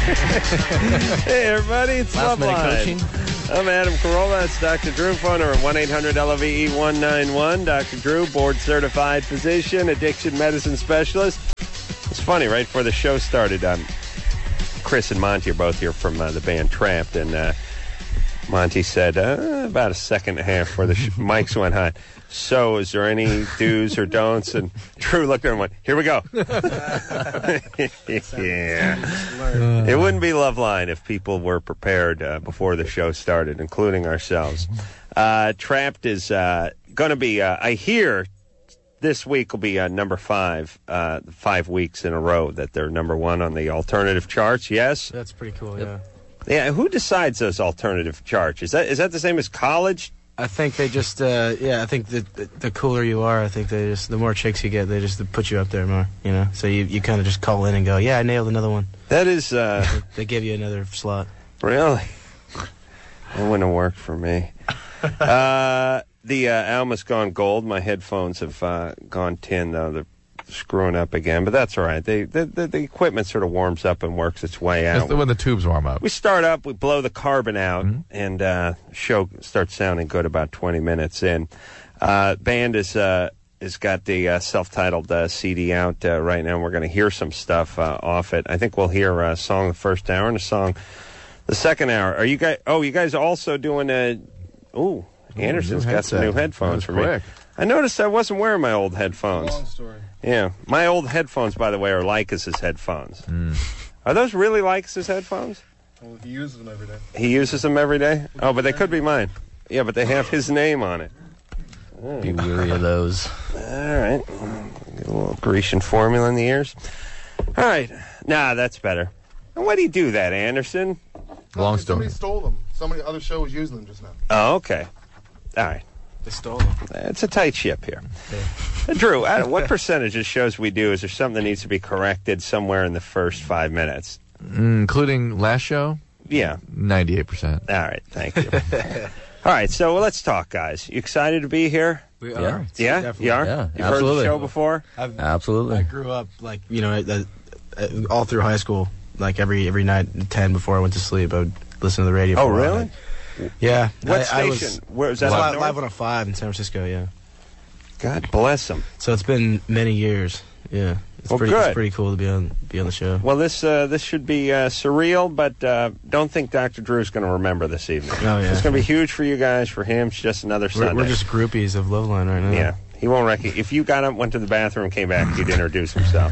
Hey, everybody, it's Love Line. I'm Adam Carolla. That's Dr. Drew. Phone number 1-800-LOVE-191. Dr. Drew, board-certified physician, addiction medicine specialist. It's funny, right before the show started, Chris and Monty are both here from the band Trapped, and Monty said about a second and a half before the mics went hot. So, is there any do's or don'ts? And Drew looked at him and went, here we go. Yeah. It wouldn't be Love Line if people were prepared before the show started, including ourselves. Trapped is going to be, I hear, this week will be number 5, 5 weeks in a row that they're number 1 on the alternative charts, yes? That's pretty cool, yeah. Yeah, who decides those alternative charts? Is that the same as college? I think they just, I think the cooler you are, I think the more chicks you get, they just put you up there more, you know? So you kind of just call in and go, yeah, I nailed another one. That is, they give you another slot. Really? That wouldn't have worked for me. The album has gone gold. My headphones have gone tin, though. They're screwing up again, but that's all right. The equipment sort of warms up and works its way out. That's when the tubes warm up. We start up, we blow the carbon out, and the show starts sounding good about 20 minutes in. Band has got the self-titled CD out right now. We're going to hear some stuff off it. I think we'll hear a song the first hour and a song the second hour. Are you guys? Oh, you guys also doing a? Ooh, Anderson's got some new headphones for me. I noticed I wasn't wearing my old headphones. Long story. Yeah, my old headphones, by the way, are Lycus's headphones. Are those really Lycus's headphones? Well, he uses them every day. He uses them every day? Oh, but they could be mine. Yeah, but they have his name on it. Be weary of those. All right. Get a little Grecian formula in the ears. All right. Nah, that's better. And why do you do that, Anderson? Long story. Somebody stole them. Somebody other show was using them just now. Oh, okay. All right. They stole them. It's a tight ship here. Drew, what percentage of shows we do, is there something that needs to be corrected somewhere in the first 5 minutes? Including last show? Yeah. 98%. All right, thank you. All right, so let's talk, guys. You excited to be here? We Yeah. are. Yeah? Definitely. You are? Yeah, You've absolutely. heard the show before? Absolutely. I grew up, like, you know, all through high school, like every night at 10 before I went to sleep, I would listen to the radio. Oh, for a while. really? Yeah. What I station? Where was that? was up live, north? live 105 in San Francisco, yeah. God bless him. So it's been many years. Yeah. It's Well, pretty good. It's pretty cool to be on the show. Well, this should be surreal, but don't think Dr. Drew's going to remember this evening. Oh, yeah. It's going to be huge for you guys. For him, it's just another Sunday. We're just groupies of Loveline right now. Yeah. He won't recognize. If you got up, went to the bathroom, came back, he'd introduce himself.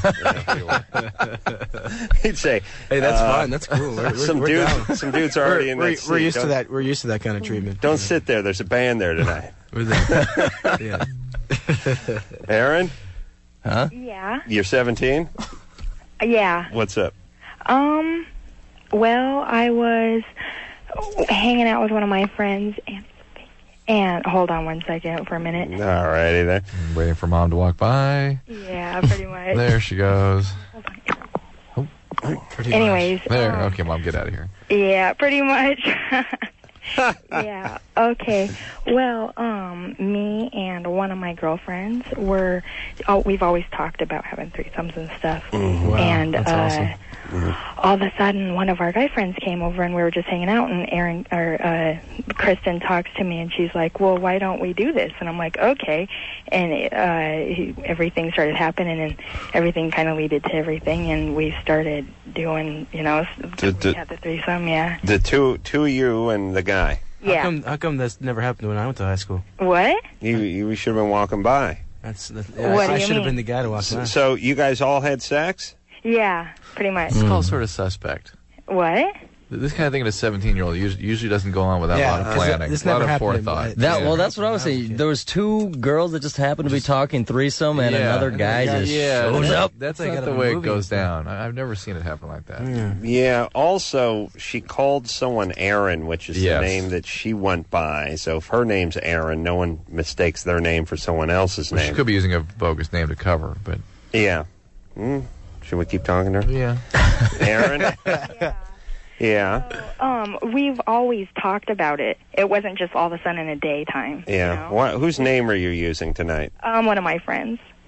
He'd say, Hey, that's fine. That's cool. We're down. some dudes are already in that seat. We're used to Don't- that. We're used to that kind of treatment. Don't sit there. There's a band there tonight. We're there. Yeah. Aaron, Huh? Yeah. you're 17? Yeah. What's up? Well, I was hanging out with one of my friends and hold on one second for a minute. All righty there. Waiting for Mom to walk by. Yeah, pretty much. There she goes. Hold on. Pretty Anyways. There. Okay, Mom, get out of here. Yeah, pretty much. Yeah. Okay. Well, me and one of my girlfriends we've always talked about having threesomes and stuff. Wow, And that's awesome. all of a sudden, one of our guy friends came over, and we were just hanging out. And Kristen talks to me, and she's like, "Well, why don't we do this?" And I'm like, "Okay." And everything started happening, and everything kind of leaded to everything, and we started doing, we had the threesome. Yeah. The two of you and the guy. Yeah. How come that's never happened when I went to high school? What? You should have been walking by. What do I you should have mean? been the guy to walk by. So you guys all had sex? Yeah, pretty much. It's called sort of suspect. What? This kind of thing at a 17-year-old usually doesn't go on without a lot of planning, this a lot never of happened forethought. That's what I was saying. There was 2 girls that just happened to be talking threesome, and another guy just shows up. That's like not a the way it movie goes and stuff. down. I've never seen it happen like that. Yeah. Also, she called someone Aaron, which is Yes. the name that she went by. So if her name's Aaron, no one mistakes their name for someone else's Well, she name. could be using a bogus name to cover, but Yeah. Should we keep talking to her? yeah. Aaron? Yeah. Yeah. We've always talked about it. It wasn't just all of a sudden in a daytime. Yeah. You know? Whose name are you using tonight? One of my friends.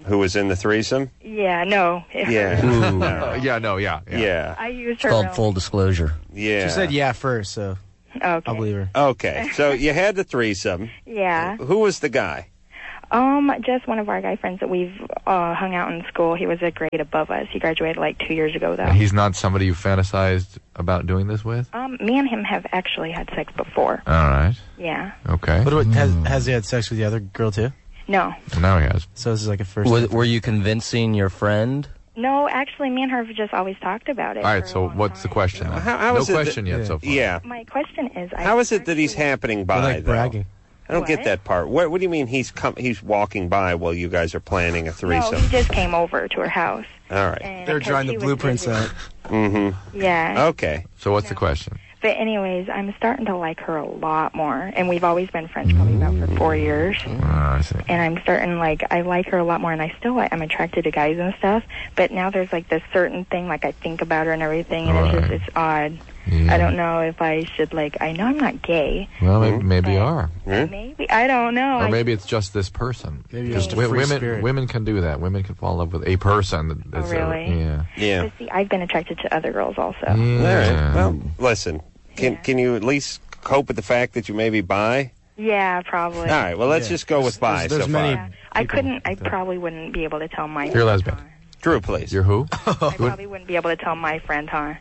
who was in the threesome? Yeah, no. Yeah. Yeah, Yeah. I used It's her. called real- full disclosure. Yeah. She said yeah first, so Okay. I'll believe her. Okay, so you had the threesome. Yeah. Who was the guy? Just one of our guy friends that we've hung out in school. He was a grade above us. He graduated like 2 years ago, though. And he's not somebody you fantasized about doing this with? Me and him have actually had sex before. All right. Yeah. Okay. But has he had sex with the other girl too? No. Now he has. So this is like a first. Were you convincing your friend? No, actually, me and her have just always talked about it. All right, for a so long what's the time. question? then? How no is it question yet yeah. so far. Yeah. My question is... How is it that he's happening by, like though? bragging. I don't get What? that part. What do you mean he's walking by while you guys are planning a No, threesome? he just came over to her house. All right. And They're because drawing he the was blueprints busy- out. Mm-hmm. Yeah. Okay. So what's the question? But anyways, I'm starting to like her a lot more. And we've always been friends probably about for 4 years. I see. And I'm starting, I like her a lot more. And I still, I'm attracted to guys and stuff. But now there's, this certain thing, I think about her and everything. And Right. it's odd. Yeah. I don't know if I should, I know I'm not gay. Well, maybe you are. Hmm? Maybe. I don't know. Or maybe it's just this person. Maybe you're just a free women, spirit. women can do that. Women can fall in love with a person. Oh, really? Yeah. Yeah. But see, I've been attracted to other girls also. All Yeah. right. Well, listen. Yeah. Can you at least cope with the fact that you may be bi? Yeah, probably. All right. Well, let's Yeah. just go with bi There's so many- far. Yeah. I people couldn't, I like that. probably wouldn't be able to tell my You're a lesbian. Drew, please. You're who? I probably wouldn't be able to tell my friend, huh?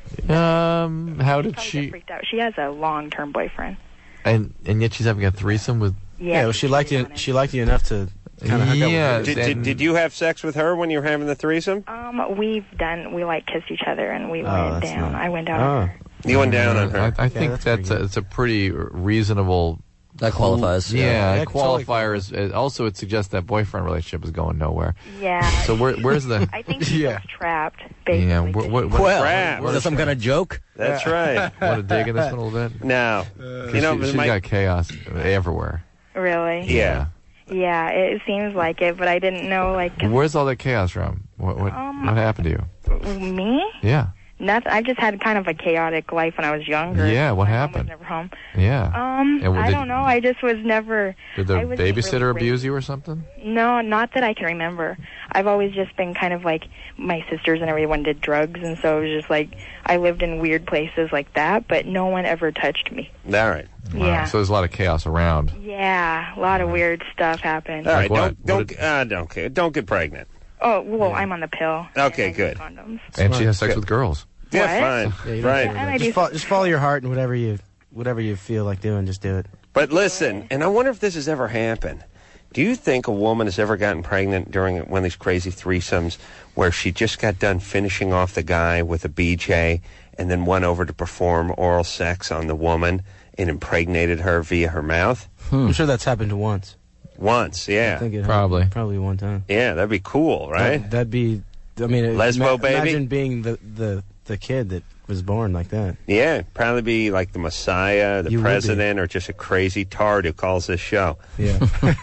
How did Probably get she? freaked out. She has a long-term boyfriend. And yet she's having a threesome with. Yeah, Well, she liked you. She liked you enough to kind of hook up Yeah. with you. Did you have sex with her when you were having the threesome? We kissed each other and we Oh, went that's down. nice. I went down. Oh. You went down on her. I think that's that's pretty good. it's a pretty reasonable. That qualifies. Yeah, Yeah, totally qualifier is also it suggests that boyfriend relationship is going nowhere. Yeah. So where's the? I think she Yeah. was trapped, basically. Yeah. What Crap. Is that some kind of joke? That's right. Want to dig in this one a little bit? Now, you know, she's my- got chaos everywhere. Really? yeah. Yeah, it seems like it, but I didn't know, Where's all that chaos from? What happened to you? me? Yeah. Nothing. I just had kind of a chaotic life when I was younger. Yeah, what My mom happened? was never home. Yeah. And I don't know. I just was never. Did the I was babysitter really abuse you or something? No, not that I can remember. I've always just been kind of my sisters and everyone did drugs, and so it was just I lived in weird places like that, but no one ever touched me. All right. Wow. Yeah. So there's a lot of chaos around. Yeah, a lot of weird stuff happened. All right. what? Don't get pregnant. Oh, well, I'm on the pill. Okay, and I good. use condoms. And she has sex Good. with girls. Yeah, What? fine. Yeah, you don't Right. care about And that. I do- Just follow your heart and whatever you feel like doing, just do it. But listen, and I wonder if this has ever happened. Do you think a woman has ever gotten pregnant during one of these crazy threesomes where she just got done finishing off the guy with a BJ and then went over to perform oral sex on the woman and impregnated her via her mouth? I'm sure that's happened once. Once, I yeah. think it Probably. happened probably one time. Yeah, that'd be cool, right? That'd be. I mean, Lesbo baby? Imagine being the kid that was born like that. Yeah, probably be like the Messiah, the You would be. president, or just a crazy tard who calls this show. Yeah.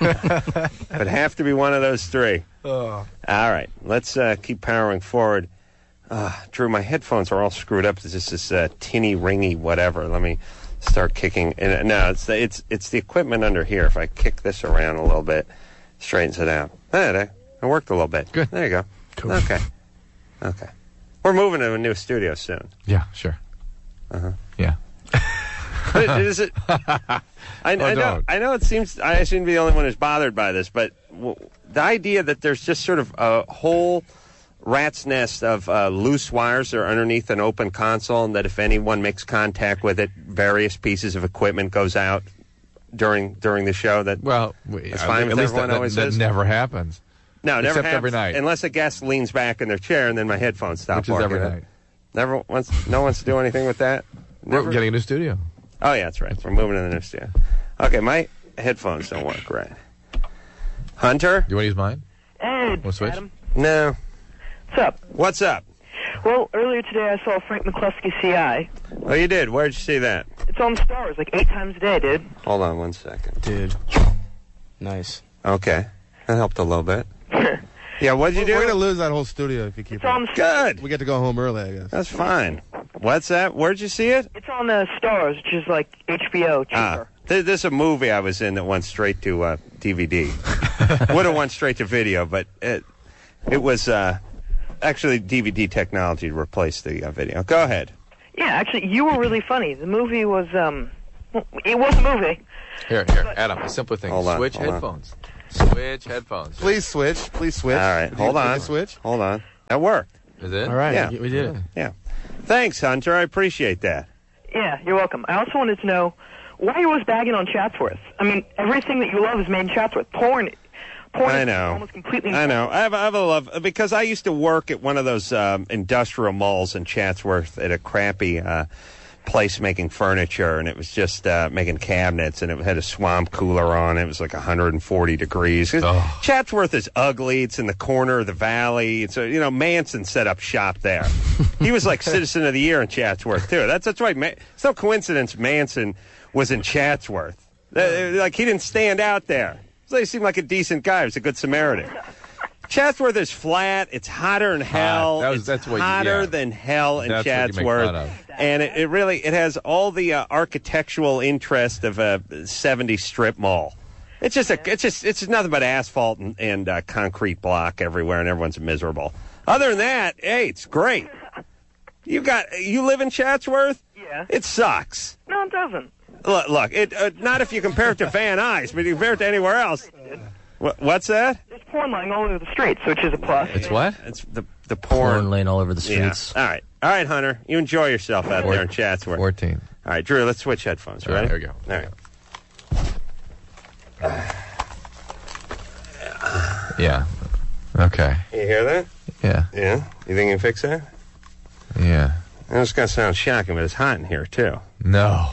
It'd have to be one of those three. Oh. All right, let's keep powering forward. Drew, my headphones are all screwed up. This is tinny, ringy, whatever. Let me start kicking. No, it's the equipment under here. If I kick this around a little bit, straightens it out. It worked a little bit. Good. There you go. Cool. Okay. We're moving to a new studio soon. Yeah, sure. Yeah. But is it? I know. don't. I know. It seems I seem to be the only one who's bothered by this, but the idea that there's just sort of a whole rat's nest of loose wires that are underneath an open console, and that if anyone makes contact with it, various pieces of equipment goes out during the show. That Well, That's fine at with least everyone that, always that is. never happens. no, never except every happens, night. unless a guest leans back in their chair, and then my headphones stop Which is working. every night. Never wants. No one's to do anything with that. Never? We're getting a new studio. Oh, yeah, that's right. We're moving to the new studio. Okay, my headphones don't work right. Hunter? Do you want to use mine? Hey, We'll switch? Adam. No. What's up? What's up? Well, earlier today I saw Frank McCluskey CI. Oh, you did? Where'd you see that? It's on Stars 8 times a day, dude. Hold on 1 second. Dude. Nice. Okay. That helped a little bit. Yeah, what'd you We're do? going to lose that whole studio if you keep It's on. it. Good. We get to go home early, I guess. That's fine. What's that? Where'd you see it? It's on Stars, which is like HBO cheaper. There's a movie I was in that went straight to DVD. Would have went straight to video, but it was actually DVD technology replaced the video. Go ahead. Yeah, actually, you were really funny. The movie was, it was a movie. Here, Adam, a simple thing. Switch headphones. Switch headphones. Please switch. All right, hold on. Switch. Hold on. That worked. Is it? All right, Yeah. we did it. Yeah. Thanks, Hunter. I appreciate that. Yeah, you're welcome. I also wanted to know why you was bagging on Chatsworth. I mean, everything that you love is made in Chatsworth. Porn I is know. almost completely... I know. I have a love, because I used to work at one of those industrial malls in Chatsworth at a crappy place making furniture, and it was just making cabinets, and it had a swamp cooler on. It was like 140 degrees. Chatsworth is ugly. It's in the corner of the valley. It's Manson set up shop there. He was like Citizen of the Year in Chatsworth too. That's right. It's no coincidence Manson was in Chatsworth. Like, he didn't stand out there. So he seemed like a decent guy. He was a good Samaritan. Chatsworth is flat. It's hotter than hell. That's what hotter than hell in that's Chatsworth. And it really has all the architectural interest of a 70s strip mall. It's just nothing but asphalt and concrete block everywhere, and everyone's miserable. Other than that, hey, it's great. You live in Chatsworth? Yeah. It sucks. No, it doesn't. Look, not if you compare it to Van Nuys, but you compare it to anywhere else. What's that? There's porn lying all over the streets, which is a plus. It's what? It's the porn laying all over the streets. Yeah. All right, Hunter. You enjoy yourself out there in Chatsworth. 14. All right, Drew, let's switch headphones. Ready? There we go. All right. Yeah. Okay. You hear that? Yeah. Yeah? You think you can fix that? Yeah. It's going to sound shocking, but it's hot in here, too. No.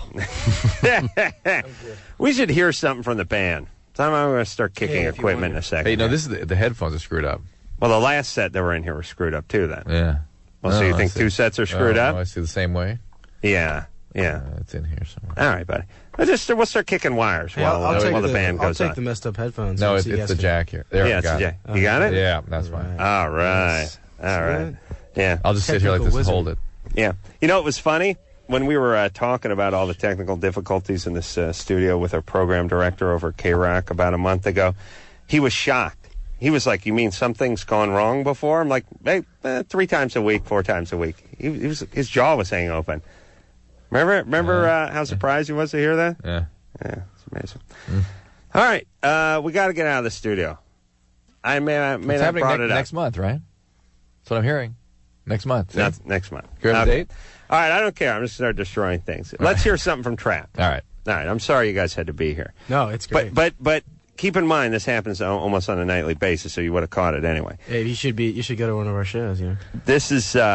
We should hear something from the band. I'm going to start kicking equipment in a second. Hey, no, this is the headphones are screwed up. Well, the last set that were in here were screwed up, too, then. Yeah. Well, so you think two sets are screwed up? I see the same way. Yeah. It's in here somewhere. All right, buddy. We'll start kicking wires while the band goes on. I'll take the messed up headphones. No, it's the jack here. There, it's the jack. You got it? Yeah, that's fine. All right. All right. Yeah. I'll just sit here like this and hold it. Yeah. You know, it was funny when we were talking about all the technical difficulties in this studio with our program director over at K-Rock about a month ago. He was shocked. He was like, "You mean something's gone wrong before?" I'm like, "Hey, 3 times a week, 4 times a week." His jaw was hanging open. Remember how surprised he was to hear that? Yeah. Yeah, it's amazing. All right, we got to get out of the studio. I may not brought it up next month, right? That's what I'm hearing. Next month. Not next month. Good date? All right, I don't care. I'm just going to start destroying things. Let's hear something from Trap. All right. I'm sorry you guys had to be here. No, it's great. But keep in mind this happens almost on a nightly basis, so you would have caught it anyway. Hey, you should go to one of our shows. This is we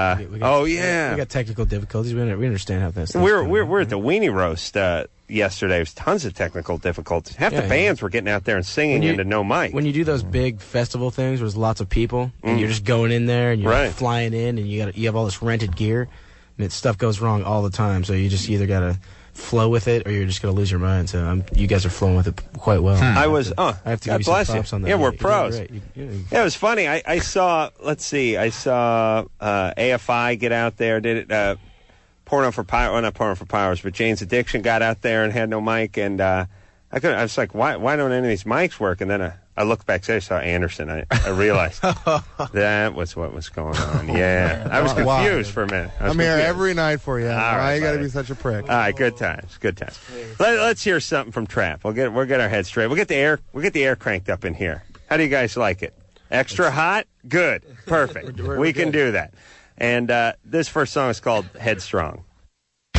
got technical difficulties. We understand how that's. We're at the Weenie Roast yesterday. There was tons of technical difficulties. Half the bands were getting out there and singing into no mic. When you do those big festival things, where there's lots of people, and you're just going in there and you're flying in, and you have all this rented gear. I mean, stuff goes wrong all the time. So you just either gotta flow with it, or you're just gonna lose your mind. So you guys are flowing with it quite well. I have to give you some props on that. Yeah, we're pros. Yeah, it was funny. I saw. Let's see. I saw AFI get out there. Did it? Porno for Power. Well, not Porno for Powers, but Jane's Addiction got out there and had no mic. And I was like, why don't any of these mics work? And then I looked back. I saw Anderson. I realized that was what was going on. Yeah, I was confused for a minute. I'm here every night for you. Why you got to be such a prick? All right, good times. Good times. Let's hear something from Trap. We'll get our heads straight. We'll get the air cranked up in here. How do you guys like it? Extra hot? Good. Perfect. We can do that. And this first song is called Headstrong.